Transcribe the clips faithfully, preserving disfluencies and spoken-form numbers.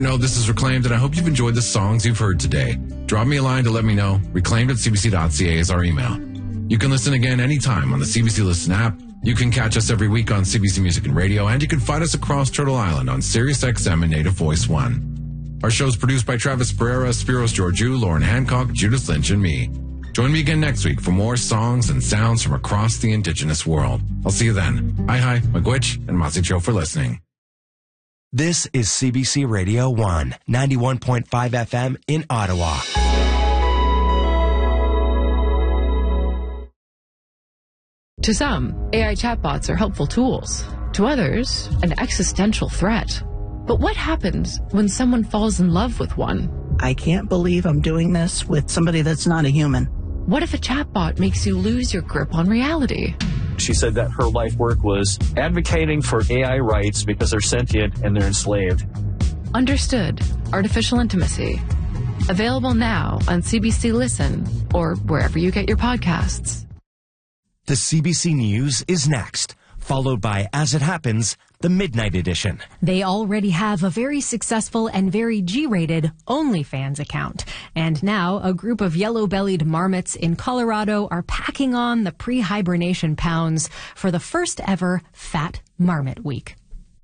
No, this is Reclaimed, and I hope you've enjoyed the songs you've heard today. Drop me a line to let me know. reclaimed at c b c dot c a is our email. You can listen again anytime on the C B C Listen app. You can catch us every week on C B C Music and Radio, and you can find us across Turtle Island on Sirius X M and Native Voice one. Our show is produced by Travis Pereira, Spiros Georgiou, Lauren Hancock, Judith Lynch, and me. Join me again next week for more songs and sounds from across the Indigenous world. I'll see you then. Hi, hi, Magwitch, and Masicho for listening. This is C B C Radio one, ninety-one point five F M in Ottawa. To some, A I chatbots are helpful tools. To others, an existential threat. But what happens when someone falls in love with one? I can't believe I'm doing this with somebody that's not a human. What if a chatbot makes you lose your grip on reality? She said that her life work was advocating for A I rights because they're sentient and they're enslaved. Understood. Artificial Intimacy. Available now on C B C Listen or wherever you get your podcasts. The C B C News is next, followed by As It Happens, the Midnight Edition. They already have a very successful and very G-rated OnlyFans account. And now a group of yellow-bellied marmots in Colorado are packing on the pre-hibernation pounds for the first ever Fat Marmot Week.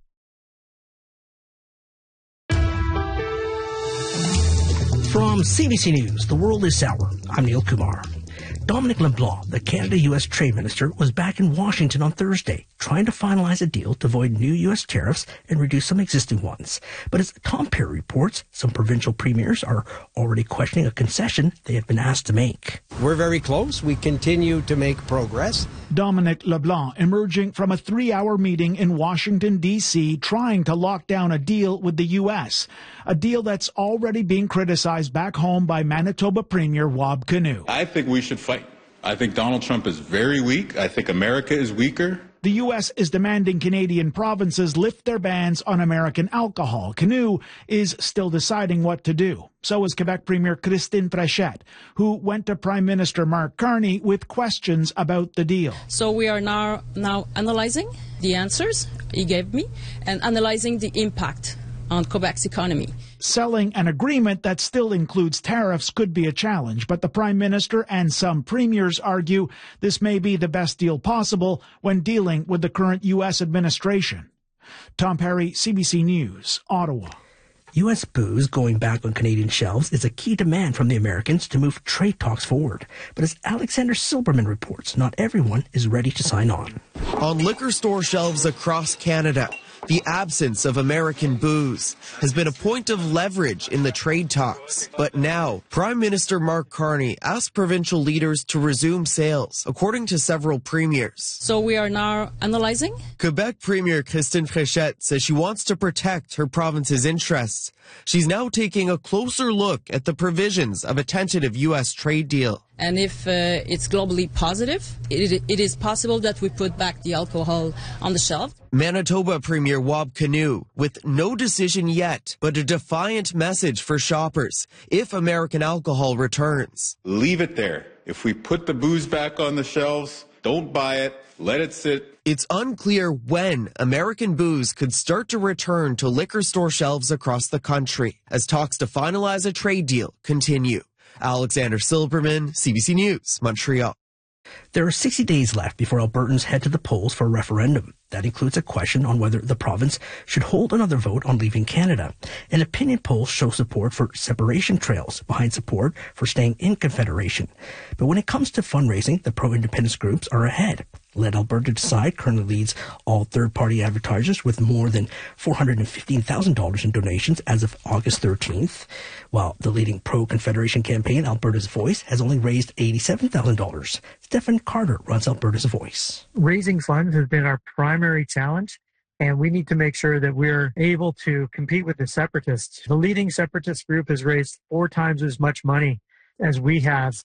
From C B C News, The World is Sour. I'm Neil Kumar. Dominic LeBlanc, the Canada-U S Trade Minister, was back in Washington on Thursday, trying to finalize a deal to avoid new U S tariffs and reduce some existing ones. But as Tom Perry reports, some provincial premiers are already questioning a concession they had been asked to make. We're very close. We continue to make progress. Dominic LeBlanc emerging from a three-hour meeting in Washington, D C, trying to lock down a deal with the U S, a deal that's already being criticized back home by Manitoba Premier Wab Kinew. I think we should fight. I think Donald Trump is very weak. I think America is weaker. The U S is demanding Canadian provinces lift their bans on American alcohol. Kinew is still deciding what to do. So is Quebec Premier Christine Fréchette, who went to Prime Minister Mark Carney with questions about the deal. So we are now, now analyzing the answers he gave me and analyzing the impact on Quebec's economy. Selling an agreement that still includes tariffs could be a challenge, but the Prime Minister and some premiers argue this may be the best deal possible when dealing with the current U S administration. Tom Perry, C B C News, Ottawa. U S booze going back on Canadian shelves is a key demand from the Americans to move trade talks forward. But as Alexander Silberman reports, not everyone is ready to sign on. On liquor store shelves across Canada, the absence of American booze has been a point of leverage in the trade talks. But now, Prime Minister Mark Carney asked provincial leaders to resume sales, according to several premiers. So we are now analyzing? Quebec Premier Christine Fréchette says she wants to protect her province's interests. She's now taking a closer look at the provisions of a tentative U S trade deal. And if uh, it's globally positive, it, it is possible that we put back the alcohol on the shelf. Manitoba Premier Wab Kinew, with no decision yet, but a defiant message for shoppers if American alcohol returns. Leave it there. If we put the booze back on the shelves, don't buy it, let it sit. It's unclear when American booze could start to return to liquor store shelves across the country as talks to finalize a trade deal continue. Alexander Silberman, C B C News, Montreal. There are sixty days left before Albertans head to the polls for a referendum. That includes a question on whether the province should hold another vote on leaving Canada. And opinion polls show support for separation trails behind support for staying in Confederation. But when it comes to fundraising, the pro-independence groups are ahead. Let Alberta Decide currently leads all third-party advertisers with more than four hundred fifteen thousand dollars in donations as of August thirteenth, while the leading pro-Confederation campaign, Alberta's Voice, has only raised eighty-seven thousand dollars. Stephen Carter runs Alberta's Voice. Raising funds has been our primary challenge, and we need to make sure that we're able to compete with the separatists. The leading separatist group has raised four times as much money as we have.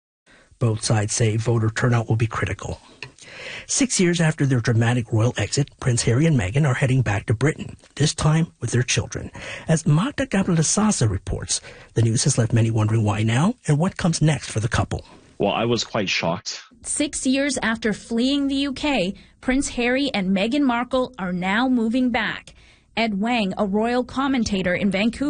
Both sides say voter turnout will be critical. Six years after their dramatic royal exit, Prince Harry and Meghan are heading back to Britain, this time with their children. As Magda Gabriela-Sasa reports, the news has left many wondering why now and what comes next for the couple. Well, I was quite shocked. Six years after fleeing the U K, Prince Harry and Meghan Markle are now moving back. Ed Wang, a royal commentator in Vancouver,